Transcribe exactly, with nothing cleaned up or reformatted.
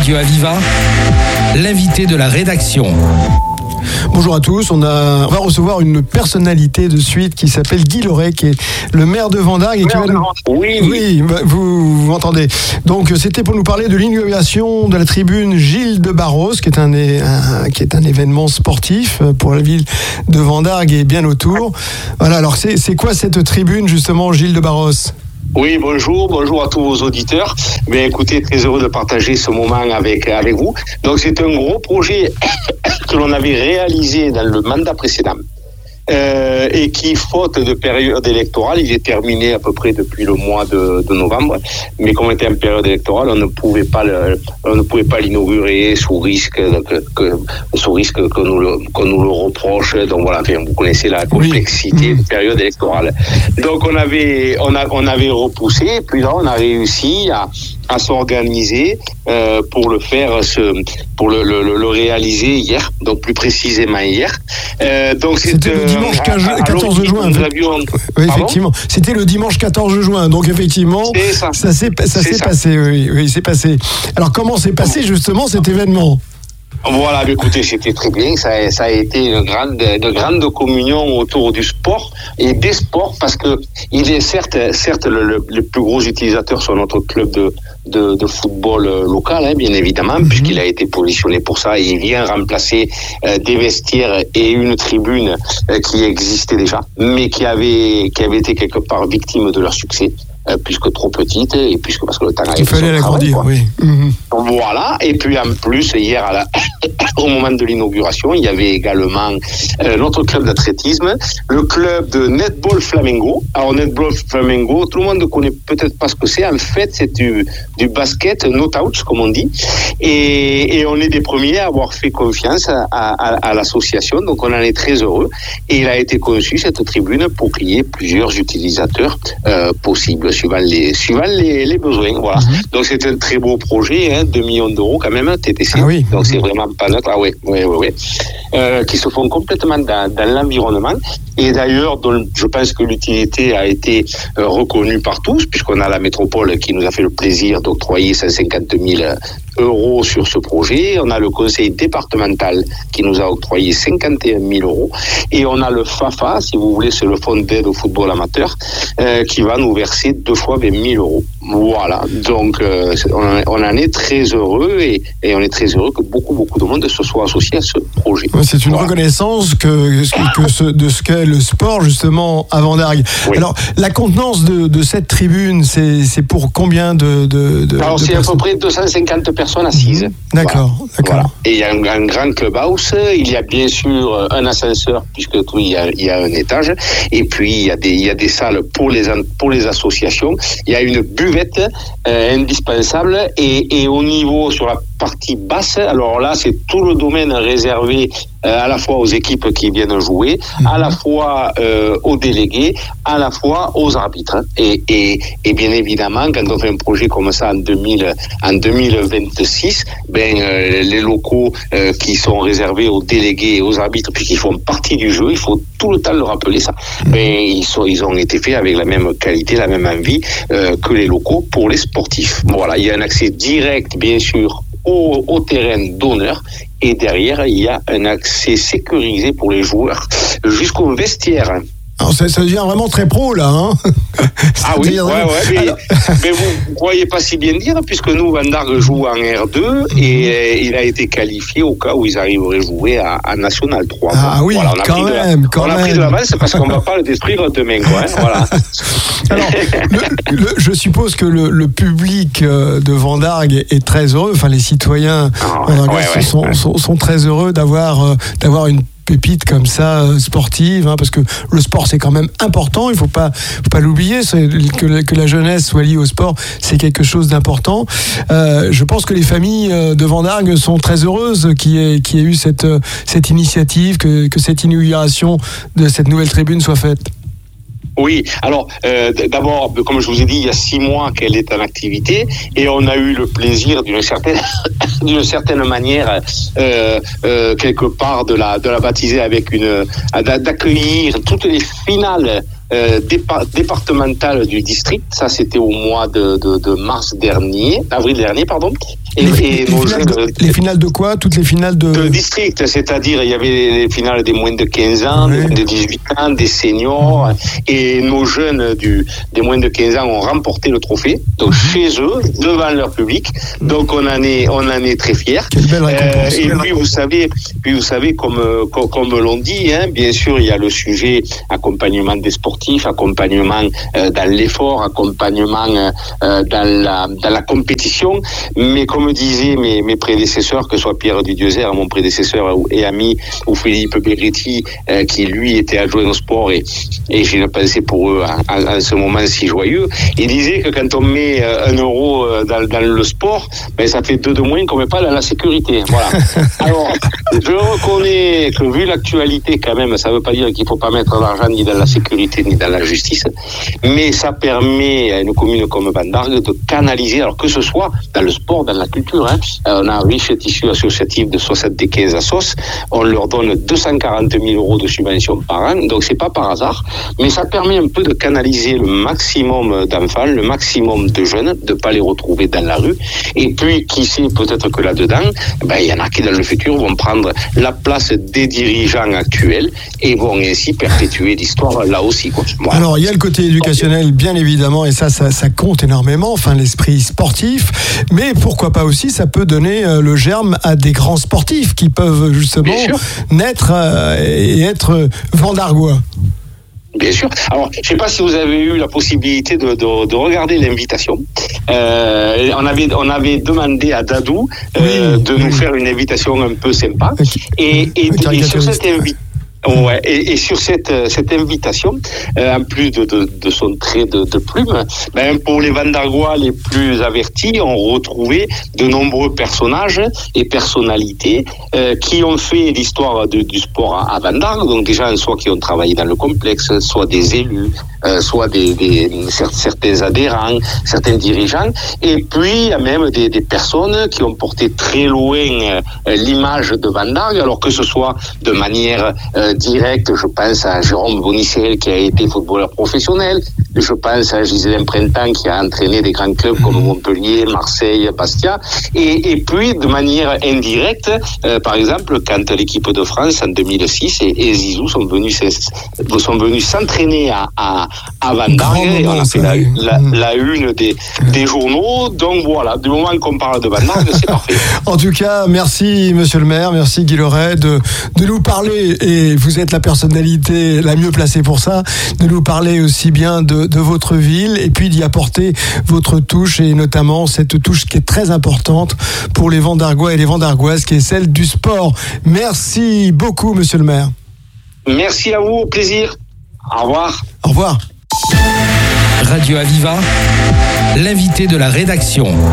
Radio Aviva, l'invité de la rédaction. Bonjour à tous, on, a, on va recevoir une personnalité de suite qui s'appelle Guy Loret, qui est le maire de Vendargues. Et qui va nous... Oui, oui vous, vous m'entendez. Donc c'était pour nous parler de l'inauguration de la tribune Gilles de Barros, qui est un, un, qui est un événement sportif pour la ville de Vendargues et bien autour. Voilà, alors c'est, c'est quoi cette tribune justement, Gilles de Barros ? Oui, bonjour, bonjour à tous vos auditeurs. Mais écoutez, très heureux de partager ce moment avec, avec vous. Donc c'est un gros projet que l'on avait réalisé dans le mandat précédent. Euh, et qui, faute de période électorale, il est terminé à peu près depuis le mois de, de novembre. Mais comme on était en période électorale, on ne pouvait pas le, on ne pouvait pas l'inaugurer sous risque que, que sous risque que nous le, qu'on nous le reproche. Donc voilà, enfin, vous connaissez la complexité oui. de période électorale. Donc on avait, on a, on avait repoussé. Puis là, on a réussi à à s'organiser euh, pour le faire, ce, pour le, le, le réaliser hier, donc plus précisément hier. Euh, donc c'était c'est, le dimanche euh, quatorze juin. Avions... Oui, effectivement. C'était le dimanche quatorze juin. Donc effectivement, ça. ça s'est, ça s'est ça. passé. Oui, oui, c'est passé. Alors comment s'est passé justement cet événement ? Voilà, écoutez, c'était très bien. Ça, ça a été une grande, une grande communion autour du sport et des sports, parce que il est certes, certes, le, le, les plus gros utilisateurs sont notre club de, de, de football local, hein, bien évidemment, mm-hmm. puisqu'il a été positionné pour ça. Il vient remplacer euh, des vestiaires et une tribune euh, qui existait déjà, mais qui avait, qui avait été quelque part victime de leur succès. Euh, puisque trop petite et puisque parce que le temps il fallait l'agrandir, oui. Mmh. Voilà, et puis en plus hier à la, au moment de l'inauguration, il y avait également euh, notre club d'athlétisme, le club de netball flamengo. Alors netball flamengo, tout le monde ne connaît peut-être pas ce que c'est. En fait, c'est du, du basket no touch, comme on dit, et, et on est des premiers à avoir fait confiance à, à, à l'association, donc on en est très heureux. Et il a été conçu cette tribune pour qu'il y ait plusieurs utilisateurs euh, possibles. suivant les, suivant les, les besoins. Voilà. Mm-hmm. Donc c'est un très beau projet, hein, deux millions d'euros quand même, T T C. Ah oui. Donc c'est vraiment pas neutre. Ah oui, oui, oui, oui. Euh, qui se font complètement dans, dans l'environnement. Et d'ailleurs, dont je pense que l'utilité a été euh, reconnue par tous, puisqu'on a la métropole qui nous a fait le plaisir d'octroyer cent cinquante mille euros sur ce projet. On a le conseil départemental qui nous a octroyé cinquante et un mille euros. Et on a le FAFA, si vous voulez, c'est le fonds d'aide au football amateur, euh, qui va nous verser deux fois vingt mille euros. Voilà. Donc, euh, on, on en est très heureux et, et on est très heureux que beaucoup, beaucoup de monde se soit associé à ce projet. C'est une voilà. reconnaissance que, que ce, de ce qu'est le sport, justement, à Vendargues. Oui. Alors, la contenance de, de cette tribune, c'est, c'est pour combien de, de, de Alors, de c'est personnes ? à peu près deux cent cinquante personnes assises. Mmh. D'accord, voilà. d'accord. Voilà. Et il y a un, un grand clubhouse, il y a bien sûr un ascenseur, puisque tout, il, y a, il y a un étage, et puis il y a des, il y a des salles pour les, pour les associations, il y a une buvette euh, indispensable, et, et au niveau, sur la partie basse, alors là, c'est tout le domaine réservé euh, à la fois aux équipes qui viennent jouer, mmh. à la fois euh, aux délégués, à la fois aux arbitres. Et, et, et bien évidemment, quand on fait un projet comme ça en, deux mille, en deux mille vingt-six, ben, euh, les locaux euh, qui sont réservés aux délégués et aux arbitres, puisqu'ils font partie du jeu, il faut tout le temps le rappeler ça, mmh. ben, ils, sont, ils ont été faits avec la même qualité, la même envie euh, que les locaux pour les sportifs. Voilà, il y a un accès direct, bien sûr, Au, au terrain d'honneur, et derrière il y a un accès sécurisé pour les joueurs jusqu'au vestiaire. Alors ça, ça devient vraiment très pro là, hein. Ah oui, ouais, ouais, mais, Alors... mais vous ne croyez pas si bien dire, puisque nous, Vendargues joue en R deux et euh, il a été qualifié au cas où ils arriveraient jouer à, à National trois. Ah bon. Oui, voilà, on a quand même, de, quand on même. a pris de l'avance parce qu'on ne va pas le détruire demain, quoi. Hein, voilà. Alors, le, le, je suppose que le, le public de Vendargues est très heureux, enfin les citoyens oh, ouais, ouais, ouais, sont, ouais. Sont, sont très heureux d'avoir, d'avoir une pépite comme ça sportive, hein, parce que le sport c'est quand même important, il faut pas faut pas l'oublier, c'est que, la, que la jeunesse soit liée au sport, c'est quelque chose d'important. Euh, je pense que les familles de Vendargues sont très heureuses qu'il y ait, qu'il y ait eu cette cette initiative, que que cette inauguration de cette nouvelle tribune soit faite. Oui, alors euh, d'abord, comme je vous ai dit, il y a six mois qu'elle est en activité et on a eu le plaisir d'une certaine, d'une certaine manière, euh, euh, quelque part, de la, de la baptiser avec une, d'accueillir toutes les finales Euh, dépa- départementale du district. Ça, c'était au mois de, de, de mars dernier, avril dernier, pardon. Et, les, et les, nos finales jeunes, de, les finales de quoi? Toutes les finales de... de district, c'est-à-dire il y avait les finales des moins de quinze ans, oui. des de dix-huit ans, des seniors, et nos jeunes du, des moins de quinze ans ont remporté le trophée, donc chez eux, devant leur public. Donc on en est, on en est très fiers. Quelle belle récompense. Euh, et puis vous savez, puis vous savez comme, comme, comme l'on dit, hein, bien sûr il y a le sujet accompagnement des sportifs, accompagnement euh, dans l'effort, accompagnement euh, dans la dans la compétition. Mais comme disaient mes, mes prédécesseurs, que ce soit Pierre Dudiezer, mon prédécesseur et ami, ou Philippe Berretti, euh, qui lui était adjoint au sport, et, et j'ai une pensée pour eux en, en, en ce moment si joyeux, il disait que quand on met euh, un euro dans, dans le sport, ben, ça fait deux de moins qu'on met pas dans la sécurité. Voilà. Alors, je reconnais que vu l'actualité quand même, ça veut pas dire qu'il faut pas mettre l'argent ni dans la sécurité ni dans la justice, mais ça permet à une commune comme Vendargues de canaliser, alors que ce soit dans le sport, dans la culture, hein. On a un riche tissu associatif de soixante-quinze assos, on leur donne deux cent quarante mille euros de subventions par an, donc c'est pas par hasard, mais ça permet un peu de canaliser le maximum d'enfants, le maximum de jeunes, de pas les retrouver dans la rue, et puis qui sait, peut-être que là-dedans, ben, il y en a qui dans le futur vont prendre la place des dirigeants actuels et vont ainsi perpétuer l'histoire là aussi, quoi. Voilà. Alors il y a le côté éducationnel bien évidemment, et ça, ça, ça compte énormément, enfin l'esprit sportif, mais pourquoi pas aussi ça peut donner euh, le germe à des grands sportifs qui peuvent justement naître euh, et être vendargois. Bien sûr. Alors, je ne sais pas si vous avez eu la possibilité de, de, de regarder l'invitation. Euh, on avait, on avait demandé à Dadou euh, oui, de oui. nous faire une invitation un peu sympa. Okay. Et, et, et sur cette invitation, ouais, et, et sur cette, cette invitation, euh, en plus de, de, de son trait de, de plume, ben pour les Vendargois les plus avertis, on retrouvait de nombreux personnages et personnalités euh, qui ont fait l'histoire de, du sport à, à Vendargues. Donc déjà, soit qui ont travaillé dans le complexe, soit des élus, euh, soit des, des certains adhérents, certains dirigeants, et puis il y a même des, des personnes qui ont porté très loin euh, l'image de Vendargues, alors que ce soit de manière euh, direct, je pense à Jérôme Bonicel qui a été footballeur professionnel, je pense à Ghislain Printemps qui a entraîné des grands clubs comme Montpellier, Marseille, Bastia, et, et puis de manière indirecte, euh, par exemple quand l'équipe de France en deux mille six et, et Zizou sont venus sont venus s'entraîner à, à, à Vendargues, et on a fait la, la, la une des, des journaux, donc voilà, du moment qu'on parle de Vendargues, c'est parfait. En tout cas, merci monsieur le maire, merci Guy Loret de, de nous parler, et vous êtes la personnalité la mieux placée pour ça, de nous parler aussi bien de, de votre ville et puis d'y apporter votre touche, et notamment cette touche qui est très importante pour les Vendargois et les Vendargoises, qui est celle du sport. Merci beaucoup monsieur le maire. Merci à vous, au plaisir. Au revoir. Au revoir. Radio Aviva, l'invité de la rédaction.